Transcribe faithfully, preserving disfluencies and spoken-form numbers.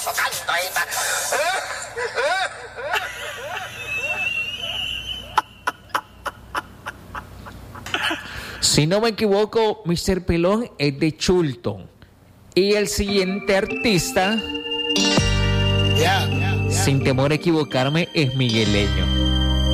Si no me equivoco, mister Pelón es de Chulton. Y el siguiente artista, Yeah, yeah, yeah. sin temor a equivocarme, es migueleño.